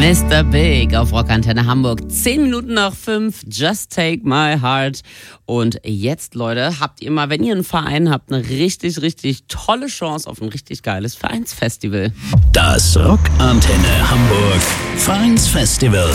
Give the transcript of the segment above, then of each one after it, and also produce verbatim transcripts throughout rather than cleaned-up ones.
Mister Big auf Rockantenne Hamburg. Zehn Minuten nach fünf, Just Take My Heart. Und jetzt, Leute, habt ihr mal, wenn ihr einen Verein habt, eine richtig, richtig tolle Chance auf ein richtig geiles Vereinsfestival. Das Rockantenne Hamburg Vereinsfestival.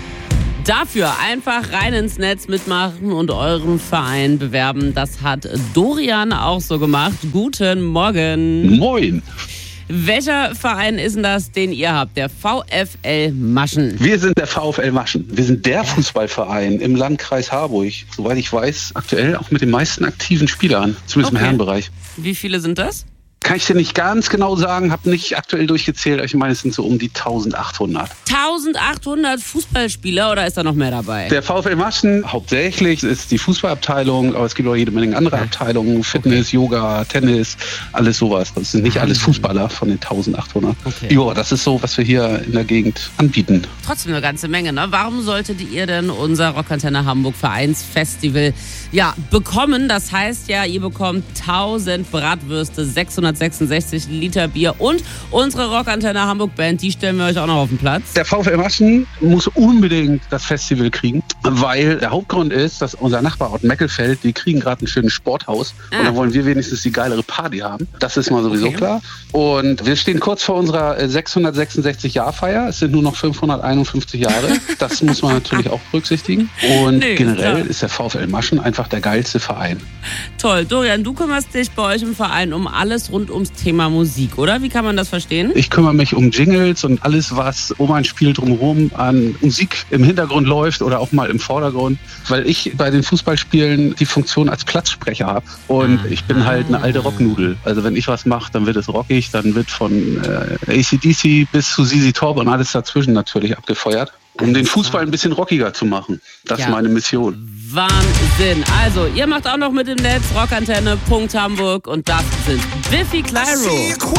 Dafür einfach rein ins Netz mitmachen und euren Verein bewerben. Das hat Dorian auch so gemacht. Guten Morgen. Moin. Welcher Verein ist denn das, den ihr habt? Der VfL Maschen. Wir sind der VfL Maschen. Wir sind der Fußballverein im Landkreis Harburg. Soweit ich weiß, aktuell auch mit den meisten aktiven Spielern, zumindest Okay. im Herrenbereich. Wie viele sind das? Kann ich dir nicht ganz genau sagen, habe nicht aktuell durchgezählt, aber ich meine, es sind so um die eintausendachthundert. eintausendachthundert Fußballspieler oder ist da noch mehr dabei? Der VfL Maschen hauptsächlich ist die Fußballabteilung, aber es gibt auch jede Menge andere Abteilungen, Fitness, okay. Yoga, Tennis, alles sowas. Das sind nicht alles Fußballer von den eintausendachthundert. Okay. Jo, das ist so, was wir hier in der Gegend anbieten. Trotzdem eine ganze Menge, ne? Warum solltet ihr denn unser Rockantenne Hamburg Vereinsfestival ja, bekommen? Das heißt ja, ihr bekommt tausend Bratwürste, sechshundertsechsundsechzig Liter Bier und unsere Rockantenne Hamburg Band, die stellen wir euch auch noch auf den Platz. Der VfL Maschen muss unbedingt das Festival kriegen, weil der Hauptgrund ist, dass unser Nachbarort Meckelfeld, die kriegen gerade ein schönes Sporthaus ah. und dann wollen wir wenigstens die geilere Party haben. Das ist mal sowieso okay. klar. Und wir stehen kurz vor unserer sechshundertsechsundsechzig Jahrfeier. Es sind nur noch fünfhunderteinundfünfzig Jahre. Das muss man natürlich auch berücksichtigen. Und nee, generell ist, ist der VfL Maschen einfach der geilste Verein. Toll. Dorian, du kümmerst dich bei euch im Verein um alles rund ums Thema Musik, oder? Wie kann man das verstehen? Ich kümmere mich um Jingles und alles, was um ein Spiel drumherum an Musik im Hintergrund läuft oder auch mal im Vordergrund, weil ich bei den Fußballspielen die Funktion als Platzsprecher habe. Und ah. ich bin halt eine alte Rocknudel. Also wenn ich was mache, dann wird es rockig, dann wird von äh, A C D C bis zu Z Z Top und alles dazwischen natürlich abgefeuert, um den Fußball ein bisschen rockiger zu machen. Das ja. ist meine Mission. Wahnsinn. Also, ihr macht auch noch mit im Netz rockantenne punkt hamburg und das sind Biffy Clyro.